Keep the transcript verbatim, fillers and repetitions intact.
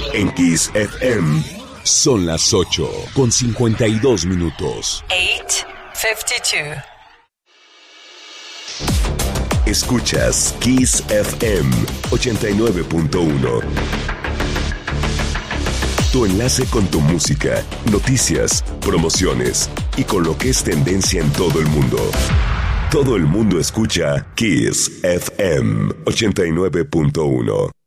En Kiss F M son las ocho con cincuenta y dos minutos. ocho cincuenta y dos. Escuchas Kiss F M ochenta y nueve punto uno. Tu enlace con tu música, noticias, promociones y con lo que es tendencia en todo el mundo. Todo el mundo escucha Kiss F M ochenta y nueve punto uno.